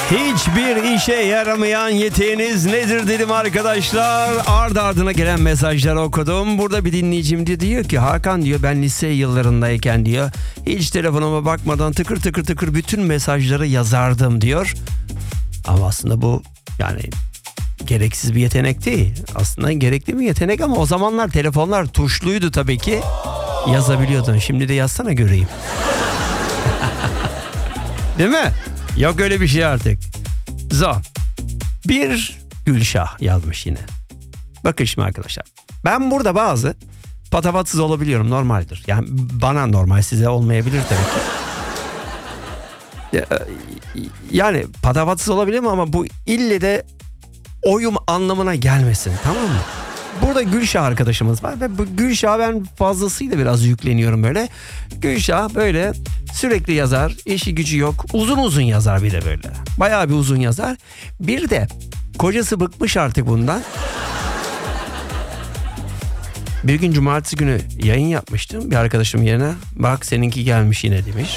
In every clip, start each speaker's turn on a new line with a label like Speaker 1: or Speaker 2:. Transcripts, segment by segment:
Speaker 1: Hiçbir işe yaramayan yeteneğiniz nedir dedim arkadaşlar. Ardı ardına gelen mesajları okudum. Burada bir dinleyicim diyor ki Hakan diyor ben lise yıllarındayken diyor hiç telefonuma bakmadan tıkır tıkır tıkır bütün mesajları yazardım diyor. Ama aslında bu yani gereksiz bir yetenek değil. Aslında gerekli bir yetenek ama o zamanlar telefonlar tuşluydu tabii ki. Yazabiliyordun. Şimdi de yazsana göreyim. Değil mi? Yok öyle bir şey artık. Zor. Bir Gülşah yazmış yine. Bakın şimdi arkadaşlar. Ben burada bazı patavatsız olabiliyorum, normaldir. Yani bana normal, size olmayabilir tabii ki. Yani patavatsız olabilirim ama bu ille de oyum anlamına gelmesin, tamam mı? Burada Gülşah arkadaşımız var ve bu Gülşah ben fazlasıyla biraz yükleniyorum böyle. Gülşah böyle sürekli yazar, işi gücü yok, uzun uzun yazar bir de böyle. Bayağı bir uzun yazar. Bir de kocası bıkmış artık bundan. Bir gün cumartesi günü yayın yapmıştım bir arkadaşım yerine. Bak seninki gelmiş yine demiş.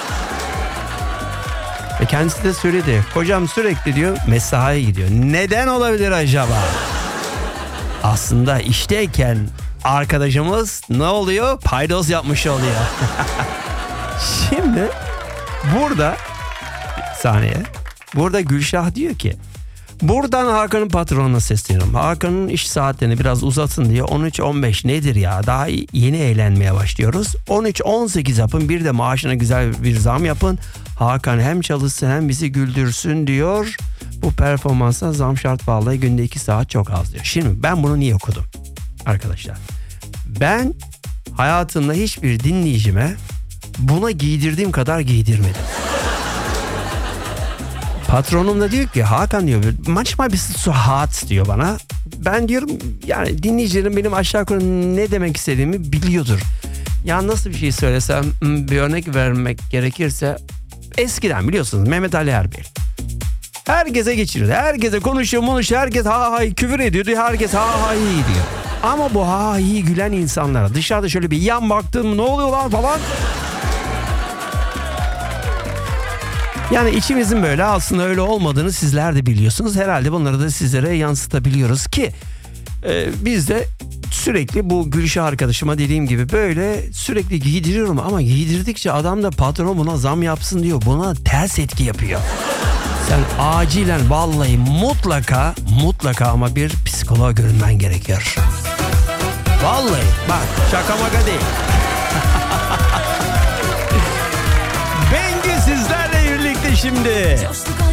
Speaker 1: Ve kendisi de söyledi. Kocam sürekli diyor mesaiye gidiyor. Neden olabilir acaba? Aslında işteyken arkadaşımız ne oluyor? Paydos yapmış oluyor. Şimdi burada bir saniye. Burada Gülşah diyor ki buradan Hakan'ın patronuna sesleniyorum. Hakan'ın iş saatlerini biraz uzatın diye 13-15 nedir ya? Daha yeni eğlenmeye başlıyoruz. 13-18 yapın, bir de maaşına güzel bir zam yapın. Hakan hem çalışsın hem bizi güldürsün diyor. Bu performansa zam şart, vallahi günde 2 saat çok az diyor. Şimdi ben bunu niye okudum? Arkadaşlar ben hayatımda hiçbir dinleyicime buna giydirdiğim kadar giydirmedim. Patronum da diyor ki Hakan diyor manchmal bist du so hart diyor bana. Ben diyorum yani dinleyicilerim benim aşağı yukarı ne demek istediğimi biliyordur. Ya nasıl bir şey söylesem, bir örnek vermek gerekirse eskiden biliyorsunuz Mehmet Ali Erbil herkese geçiriyordu. Herkese konuşuyor, herkes ha ha küfür ediyordu. Herkes ha ha iyi diyor. Ama bu ha ha iyi gülen insanlara dışarıda şöyle bir yan baktım, ne oluyor lan falan. Yani içimizin böyle aslında öyle olmadığını sizler de biliyorsunuz. Herhalde bunları da sizlere yansıtabiliyoruz ki biz de sürekli bu Gülşah arkadaşıma dediğim gibi böyle sürekli giydiriyorum ama giydirdikçe adam da patron buna zam yapsın diyor. Buna ters etki yapıyor. Sen acilen vallahi mutlaka ama bir psikoloğa görünmen gerekiyor. Vallahi bak şaka maka değil. Bengü sizlerle birlikte şimdi.